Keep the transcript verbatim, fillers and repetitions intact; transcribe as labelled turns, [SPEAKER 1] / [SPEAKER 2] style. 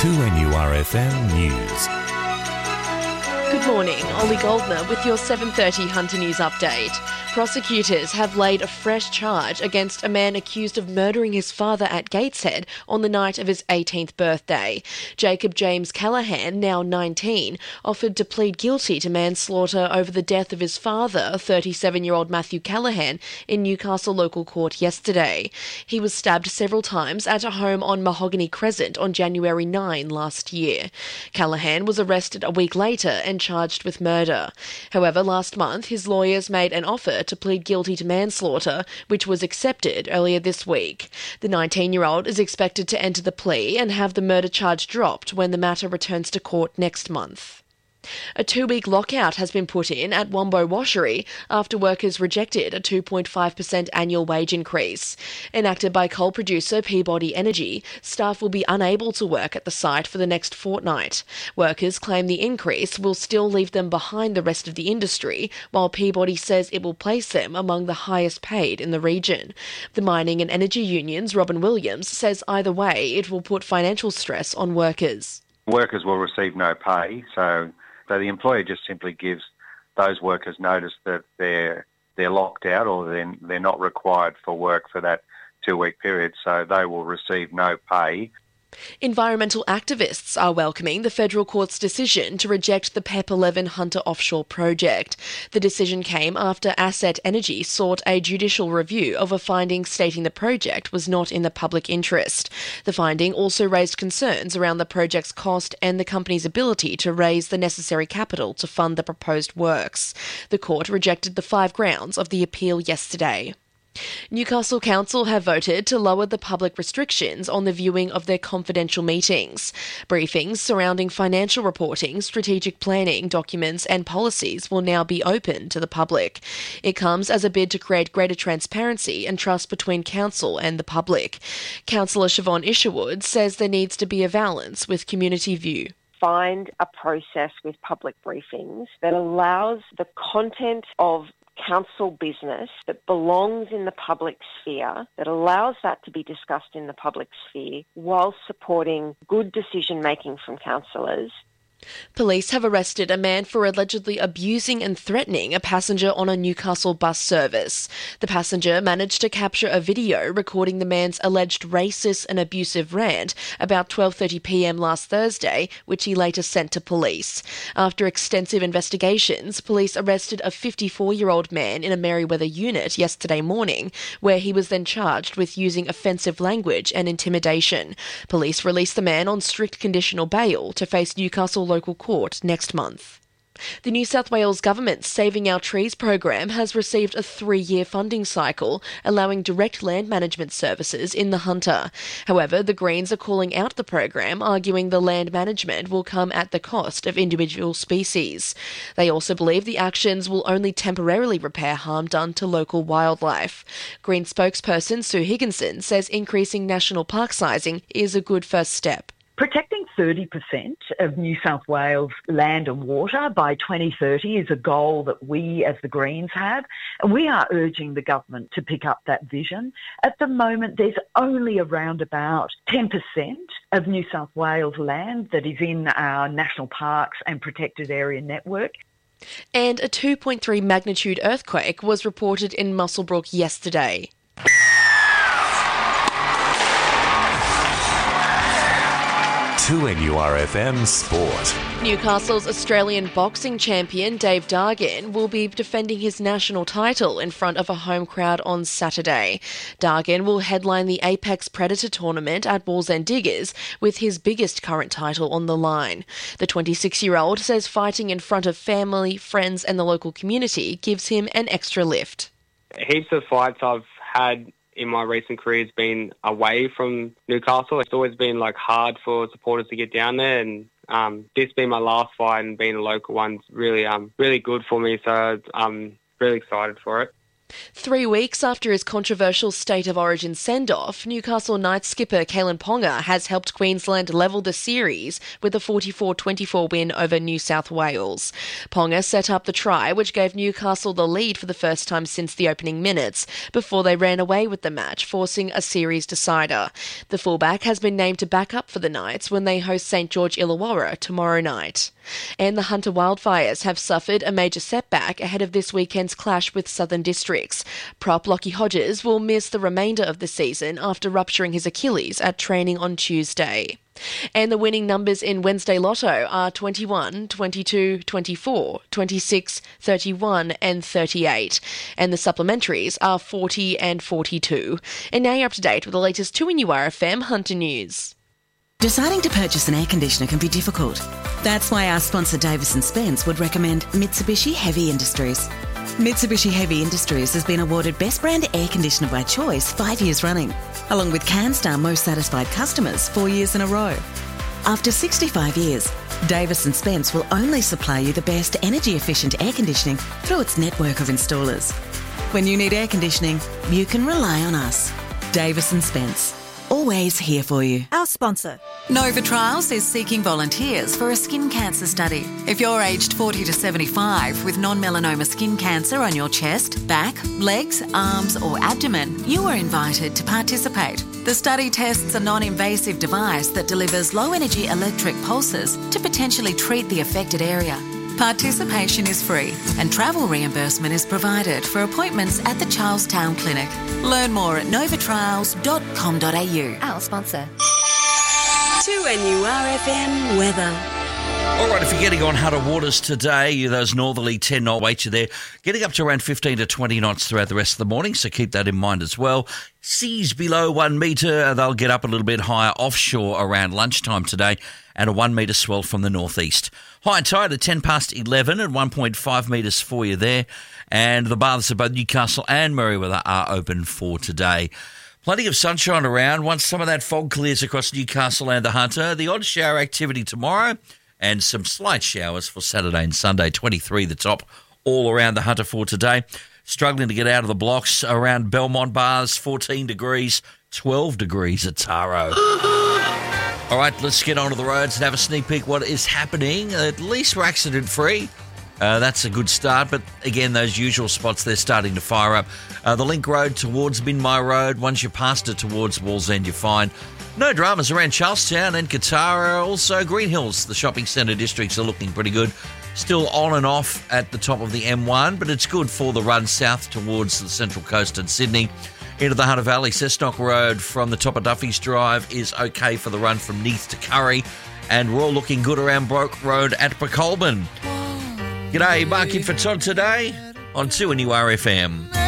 [SPEAKER 1] two N U R F M News.
[SPEAKER 2] Good morning, Ollie Goldner with your seven thirty Hunter News update. Prosecutors have laid a fresh charge against a man accused of murdering his father at Gateshead on the night of his eighteenth birthday. Jacob James Callaghan, now nineteen, offered to plead guilty to manslaughter over the death of his father, thirty-seven-year-old Matthew Callaghan, in Newcastle local court yesterday. He was stabbed several times at a home on Mahogany Crescent on January ninth last year. Callaghan was arrested a week later and charged with murder. However, last month his lawyers made an offer to plead guilty to manslaughter, which was accepted earlier this week. The nineteen-year-old is expected to enter the plea and have the murder charge dropped when the matter returns to court next month. A two-week lockout has been put in at Wombo Washery after workers rejected a two point five percent annual wage increase. Enacted by coal producer Peabody Energy, staff will be unable to work at the site for the next fortnight. Workers claim the increase will still leave them behind the rest of the industry, while Peabody says it will place them among the highest paid in the region. The mining and energy union's Robin Williams says either way it will put financial stress on workers.
[SPEAKER 3] Workers will receive no pay, so So the employer just simply gives those workers notice that they're they're locked out or they're, they're not required for work for that two-week period, so they will receive no pay.
[SPEAKER 2] Environmental activists are welcoming the federal court's decision to reject the P E P eleven Hunter offshore project. The decision came after Asset Energy sought a judicial review of a finding stating the project was not in the public interest. The finding also raised concerns around the project's cost and the company's ability to raise the necessary capital to fund the proposed works. The court rejected the five grounds of the appeal yesterday. Newcastle Council have voted to lower the public restrictions on the viewing of their confidential meetings. Briefings surrounding financial reporting, strategic planning, documents and policies will now be open to the public. It comes as a bid to create greater transparency and trust between Council and the public. Councillor Siobhan Isherwood says there needs to be a balance with community view.
[SPEAKER 4] Find a process with public briefings that allows the content of council business that belongs in the public sphere, that allows that to be discussed in the public sphere while supporting good decision making from councillors.
[SPEAKER 2] Police have arrested a man for allegedly abusing and threatening a passenger on a Newcastle bus service. The passenger managed to capture a video recording the man's alleged racist and abusive rant about twelve thirty p m last Thursday, which he later sent to police. After extensive investigations, police arrested a fifty-four-year-old man in a Merewether unit yesterday morning, where he was then charged with using offensive language and intimidation. Police released the man on strict conditional bail to face Newcastle local court next month. The New South Wales Government's Saving Our Trees program has received a three-year funding cycle, allowing direct land management services in the Hunter. However, the Greens are calling out the program, arguing the land management will come at the cost of individual species. They also believe the actions will only temporarily repair harm done to local wildlife. Green spokesperson Sue Higginson says increasing national park sizing is a good first step.
[SPEAKER 5] Protecting thirty percent of New South Wales land and water by twenty thirty is a goal that we as the Greens have, and we are urging the government to pick up that vision. At the moment, there's only around about ten percent of New South Wales land that is in our national parks and protected area network.
[SPEAKER 2] And a two point three magnitude earthquake was reported in Muswellbrook yesterday.
[SPEAKER 1] two N U R F M Sport.
[SPEAKER 2] Newcastle's Australian boxing champion Dave Dargan will be defending his national title in front of a home crowd on Saturday. Dargan will headline the Apex Predator tournament at Wallsend Diggers with his biggest current title on the line. The twenty-six-year-old says fighting in front of family, friends and the local community gives him an extra lift.
[SPEAKER 6] Heaps of fights I've had in my recent career has been away from Newcastle. It's always been like hard for supporters to get down there, and um, this being my last fight and being a local one's really um really good for me. So I'm really excited for it.
[SPEAKER 2] Three weeks after his controversial State of Origin send-off, Newcastle Knights skipper Kalen Ponga has helped Queensland level the series with a forty-four twenty-four win over New South Wales. Ponga set up the try, which gave Newcastle the lead for the first time since the opening minutes, before they ran away with the match, forcing a series decider. The fullback has been named to back up for the Knights when they host St George Illawarra tomorrow night. And the Hunter Wildfires have suffered a major setback ahead of this weekend's clash with Southern Districts. Prop Lockie Hodges will miss the remainder of the season after rupturing his Achilles at training on Tuesday. And the winning numbers in Wednesday Lotto are twenty-one, twenty-two, twenty-four, twenty-six, thirty-one and thirty-eight. And the supplementaries are forty and forty-two. And now you're up to date with the latest two N U R F M Hunter News.
[SPEAKER 7] Deciding to purchase an air conditioner can be difficult. That's why our sponsor Davis and Spence would recommend Mitsubishi Heavy Industries. Mitsubishi Heavy Industries has been awarded Best Brand Air Conditioner by Choice five years running, along with CanStar Most Satisfied Customers four years in a row. After sixty-five years, Davis and Spence will only supply you the best energy-efficient air conditioning through its network of installers. When you need air conditioning, you can rely on us. Davis and Spence. Always here for you.
[SPEAKER 8] Our sponsor.
[SPEAKER 7] Nova Trials is seeking volunteers for a skin cancer study. If you're aged forty to seventy-five with non-melanoma skin cancer on your chest, back, legs, arms or abdomen, you are invited to participate. The study tests a non-invasive device that delivers low-energy electric pulses to potentially treat the affected area. Participation is free and travel reimbursement is provided for appointments at the Charlestown Clinic. Learn more at nova trials dot com dot a u.
[SPEAKER 8] Our sponsor. two N U R F M weather.
[SPEAKER 9] All right, if you're getting on Hunter Waters today, those northerly ten knot wait you there, getting up to around fifteen to twenty knots throughout the rest of the morning, so keep that in mind as well. Seas below one metre, they'll get up a little bit higher offshore around lunchtime today, and a one metre swell from the northeast. High tide at ten past eleven and one point five metres for you there, and the baths of both Newcastle and Merewether are open for today. Plenty of sunshine around once some of that fog clears across Newcastle and the Hunter. The odd shower activity tomorrow, and some slight showers for Saturday and Sunday. twenty-three the top all around the Hunter for today. Struggling to get out of the blocks around Belmont Bars, fourteen degrees, twelve degrees at Taro. All right, let's get onto the roads and have a sneak peek what is happening. At least we're accident-free. Uh, that's a good start, but again, those usual spots, they're starting to fire up. Uh, the Link Road towards Minmai Road, once you're past it towards Wallsend, you're fine. No dramas around Charlestown and Katara. Also, Green Hills, the shopping centre districts are looking pretty good. Still on and off at the top of the M one, but it's good for the run south towards the Central Coast and Sydney. Into the Hunter Valley, Cessnock Road from the top of Duffy's Drive is okay for the run from Neath to Curry. And we're all looking good around Broke Road at Pacolban. G'day, Mark in for Todd today on two N U R F M.